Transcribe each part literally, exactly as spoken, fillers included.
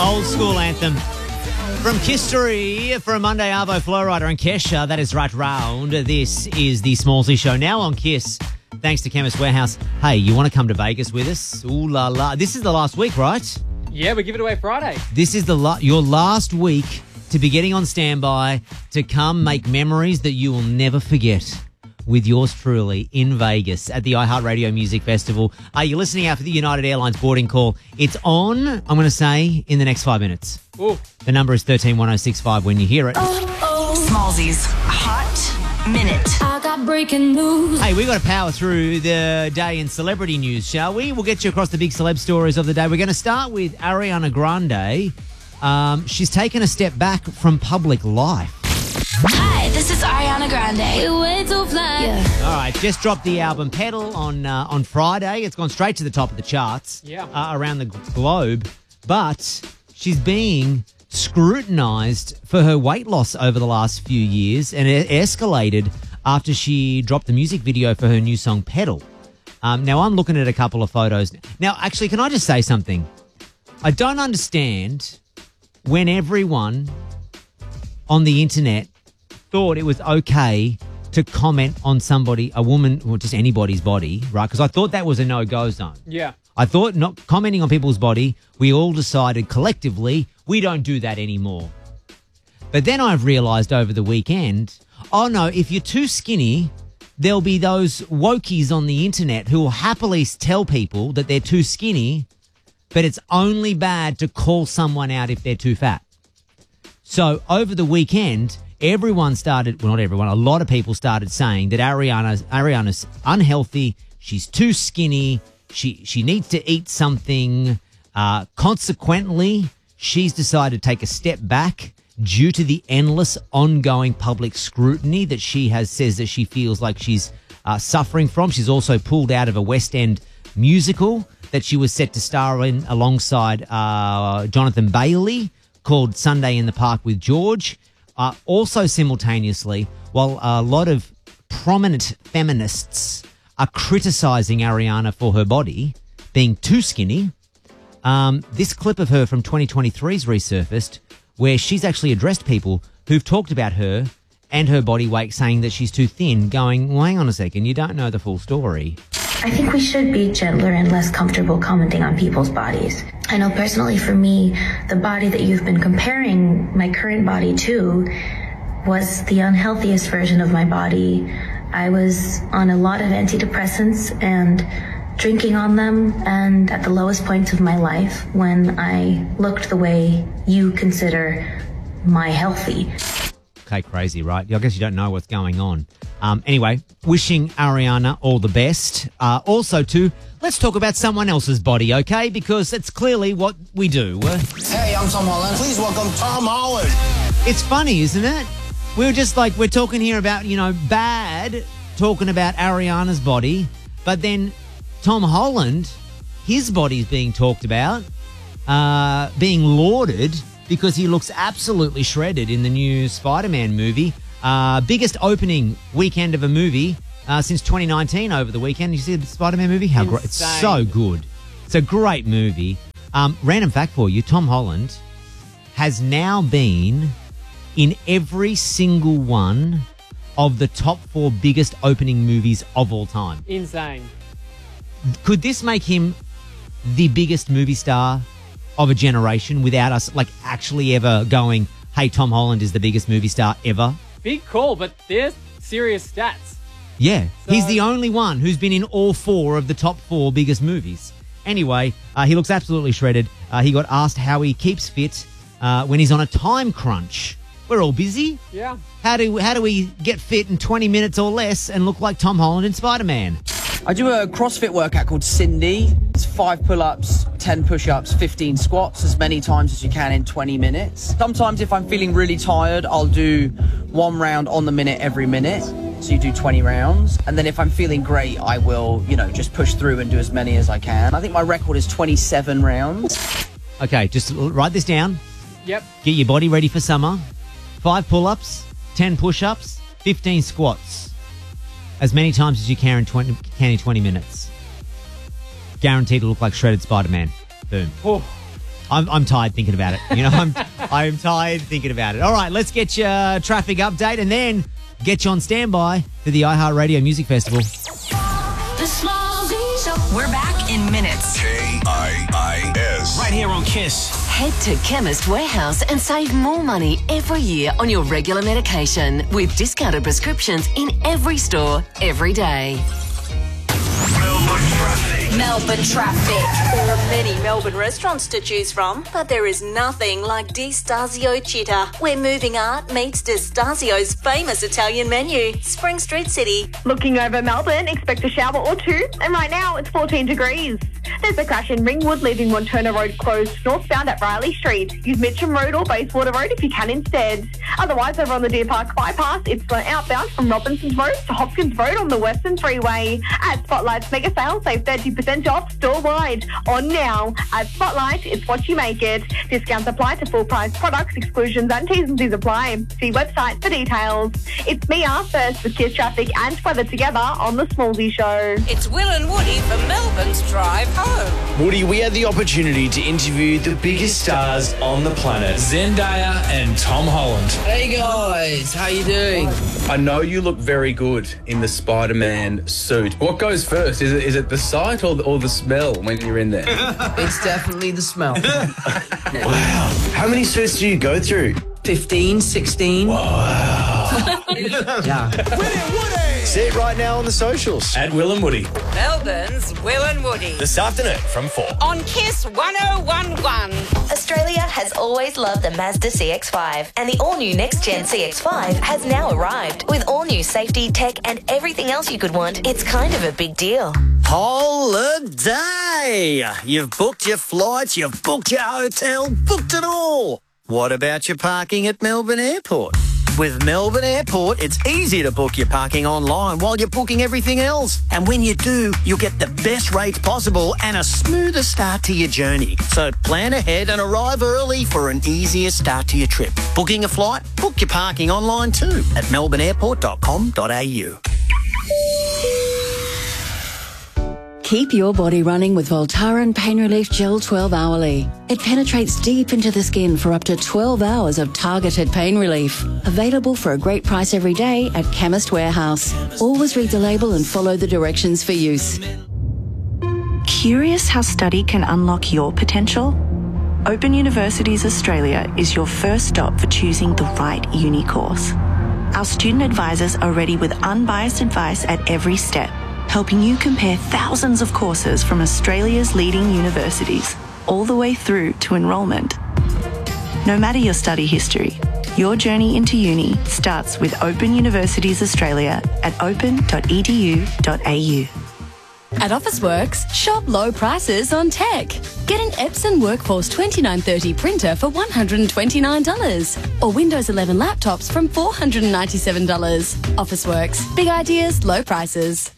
Old school anthem from Kistery for a Monday Arvo Flowrider and Kesha. That is right round. This is the Smallsy Show now on Kiss. Thanks to Chemist Warehouse. Hey, you want to come to Vegas with us? Ooh la la. This is the last week, right? Yeah, we give it away Friday. This is the la- your last week to be getting on standby to come make memories that you will never forget with yours truly in Vegas at the iHeartRadio Music Festival. Are you listening out for the United Airlines boarding call? It's on, I'm going to say, in the next five minutes. Ooh. The number is thirteen one oh six five when you hear it. Oh, oh. Smallsy's Hot Minute. I got breaking news. Hey, we got to power through the day in celebrity news, shall we? We'll get you across the big celeb stories of the day. We're going to start with Ariana Grande. Um, she's taken a step back from public life. Hi, this is Ariana Grande. We're way too fly. Yeah. All right, just dropped the album Pedal on uh, on Friday. It's gone straight to the top of the charts yeah. uh, around the globe. But she's being scrutinised for her weight loss over the last few years, and it escalated after she dropped the music video for her new song Pedal. Um, now, I'm looking at a couple of photos. Now, actually, can I just say something? I don't understand when everyone on the internet thought it was okay to comment on somebody, a woman, or just anybody's body, right? Because I thought that was a no-go zone. Yeah. I thought not commenting on people's body, we all decided collectively we don't do that anymore. But then I've realised over the weekend, oh no, if you're too skinny, there'll be those wokies on the internet who will happily tell people that they're too skinny, but it's only bad to call someone out if they're too fat. So over the weekend, everyone started, well, not everyone, a lot of people started saying that Ariana's, Ariana's unhealthy, she's too skinny, she she needs to eat something. Uh, consequently, she's decided to take a step back due to the endless ongoing public scrutiny that she has says that she feels like she's uh, suffering from. She's also pulled out of a West End musical that she was set to star in alongside uh, Jonathan Bailey called Sunday in the Park with George. Uh, also simultaneously, while a lot of prominent feminists are criticising Ariana for her body being too skinny, um, this clip of her from twenty twenty-three's resurfaced where she's actually addressed people who've talked about her and her body weight, saying that she's too thin, going, well, hang on a second, you don't know the full story. I think we should be gentler and less comfortable commenting on people's bodies. I know personally for me, the body that you've been comparing my current body to was the unhealthiest version of my body. I was on a lot of antidepressants and drinking on them, and at the lowest point of my life when I looked the way you consider my healthy. Okay, crazy, right? I guess you don't know what's going on. Um, anyway, wishing Ariana all the best. Uh, also, too, let's talk about someone else's body, okay? Because it's clearly what we do. Hey, I'm Tom Holland. Please welcome Tom Holland. It's funny, isn't it? We're just like, we're talking here about, you know, bad, talking about Ariana's body, but then Tom Holland, his body's being talked about, uh, being lauded because he looks absolutely shredded in the new Spider-Man movie. Uh, biggest opening weekend of a movie uh, since twenty nineteen over the weekend. You see the Spider-Man movie? How great. It's so good. It's a great movie. Um, random fact for you, Tom Holland has now been in every single one of the top four biggest opening movies of all time. Insane. Could this make him the biggest movie star of a generation without us like actually ever going, hey, Tom Holland is the biggest movie star ever? Big call, but they're serious stats. Yeah, So- he's the only one who's been in all four of the top four biggest movies. Anyway, uh, he looks absolutely shredded. Uh, he got asked how he keeps fit uh, when he's on a time crunch. We're all busy. Yeah. How do how do we get fit in twenty minutes or less and look like Tom Holland in Spider-Man? I do a CrossFit workout called Cindy. It's five pull-ups, ten push-ups, fifteen squats, as many times as you can in twenty minutes. Sometimes if I'm feeling really tired, I'll do one round on the minute every minute. So you do twenty rounds. And then if I'm feeling great, I will, you know, just push through and do as many as I can. I think my record is twenty-seven rounds. Okay, just l- write this down. Yep. Get your body ready for summer. Five pull-ups, ten push-ups, fifteen squats. As many times as you can in twenty, can in twenty minutes. Guaranteed to look like shredded Spider-Man. Boom. Oh. I'm, I'm tired thinking about it. You know, I'm I'm tired thinking about it. All right, let's get your traffic update and then get you on standby for the iHeartRadio Music Festival. The Smallsies Show. We're back in minutes. K I I S. Right here on Kiss. Head to Chemist Warehouse and save more money every year on your regular medication with discounted prescriptions in every store, every day. Melbourne traffic. Melbourne traffic. There are many Melbourne restaurants to choose from, but there is nothing like Di Stasio Città, where moving art meets Di Stasio's famous Italian menu. Spring Street City. Looking over Melbourne, expect a shower or two, and right now it's fourteen degrees. There's a crash in Ringwood, leaving Montana Road closed northbound at Riley Street. Use Mitcham Road or Bayswater Road if you can instead. Otherwise, over on the Deer Park Bypass, it's outbound from Robinson's Road to Hopkins Road on the Western Freeway. At Spotlight's mega sale, save thirty percent off store-wide. On now. At Spotlight, it's what you make it. Discounts apply to full-price products, exclusions and T's and C's apply. See website for details. It's Mia first with Kiss Traffic and weather together on The Smallsy Show. It's Will and Woody for Melbourne's Drive Home. Woody, we had the opportunity to interview the biggest stars on the planet, Zendaya and Tom Holland. Hey guys, how you doing? I know you look very good in the Spider-Man suit. What goes first? Is it is it the sight or the, or the smell when you're in there? It's definitely the smell. Wow. How many suits do you go through? fifteen, sixteen. Wow. Yeah. See it right now on the socials. At Will and Woody. Melbourne's Will and Woody. This afternoon from four. On Kiss one oh one one. Australia has always loved the Mazda C X five, and the all-new next-gen C X five has now arrived. With all-new safety, tech, and everything else you could want, it's kind of a big deal. Holiday! You've booked your flights, you've booked your hotel, booked it all. What about your parking at Melbourne Airport? With Melbourne Airport, it's easy to book your parking online while you're booking everything else. And when you do, you'll get the best rates possible and a smoother start to your journey. So plan ahead and arrive early for an easier start to your trip. Booking a flight? Book your parking online too at melbourne airport dot com dot a u. Keep your body running with Voltaren Pain Relief Gel twelve hourly. It penetrates deep into the skin for up to twelve hours of targeted pain relief. Available for a great price every day at Chemist Warehouse. Always read the label and follow the directions for use. Curious how study can unlock your potential? Open Universities Australia is your first stop for choosing the right uni course. Our student advisors are ready with unbiased advice at every step, helping you compare thousands of courses from Australia's leading universities, all the way through to enrolment. No matter your study history, your journey into uni starts with Open Universities Australia at open dot e d u dot a u. At Officeworks, shop low prices on tech. Get an Epson Workforce twenty-nine thirty printer for one hundred twenty-nine dollars or Windows eleven laptops from four hundred ninety-seven dollars. Officeworks, big ideas, low prices.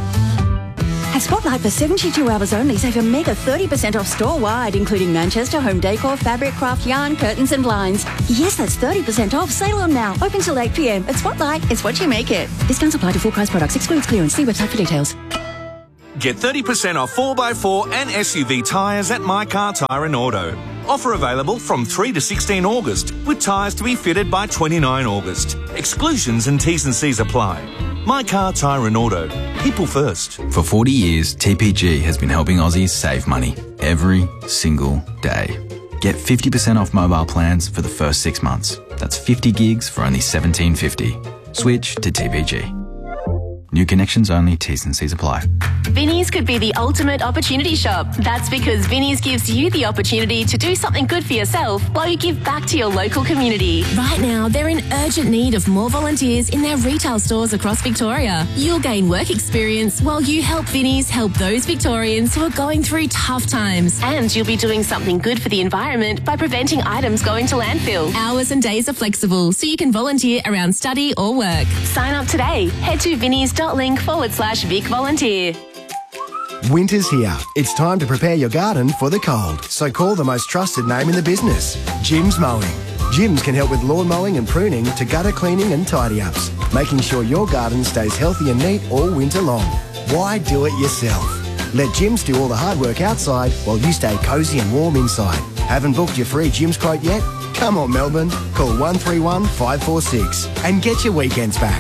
At Spotlight, for seventy-two hours only, save a mega thirty percent off store-wide, including Manchester home decor, fabric, craft, yarn, curtains and blinds. Yes, that's thirty percent off. Sale on now. Open till eight p m. At Spotlight, it's what you make it. Discounts apply to full-price products. Excludes clearance. See website for details. Get thirty percent off four by four and S U V tyres at My Car Tyre and Auto. Offer available from three to sixteen August, with tyres to be fitted by twenty-nine August. Exclusions and T's and C's apply. My Car Tyre and Auto. People first. For forty years, T P G has been helping Aussies save money every single day. Get fifty percent off mobile plans for the first six months. That's fifty gigs for only seventeen fifty. Switch to T P G. New connections only, T's and C's apply. Vinnie's could be the ultimate opportunity shop. That's because Vinnie's gives you the opportunity to do something good for yourself while you give back to your local community. Right now, they're in urgent need of more volunteers in their retail stores across Victoria. You'll gain work experience while you help Vinnie's help those Victorians who are going through tough times. And you'll be doing something good for the environment by preventing items going to landfill. Hours and days are flexible, so you can volunteer around study or work. Sign up today. Head to vinnies.link forward slash Vic Volunteer. Winter's here. It's time to prepare your garden for the cold. So call the most trusted name in the business, Jim's Mowing. Jim's can help with lawn mowing and pruning to gutter cleaning and tidy-ups, making sure your garden stays healthy and neat all winter long. Why do it yourself? Let Jim's do all the hard work outside while you stay cosy and warm inside. Haven't booked your free Jim's quote yet? Come on, Melbourne. Call one three one, five four six and get your weekends back.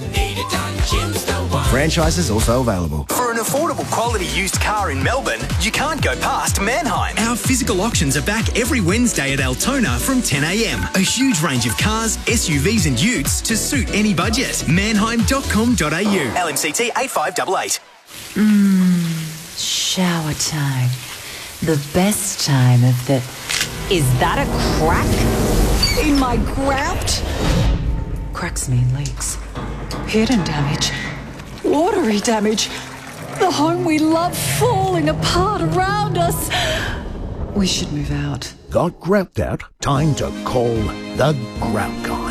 Franchises also available. For an affordable quality used car in Melbourne, you can't go past Manheim. Our physical auctions are back every Wednesday at Altona from ten a m. A huge range of cars, S U Vs and utes to suit any budget. manheim dot com dot a u. L M C T eight five eight eight. Mmm, shower time. The best time of the... Is that a crack in my grout? Cracks mean leaks. Hidden damage. Watery damage. The home we love falling apart around us. We should move out. Got grout out? Time to call the Grout Guy.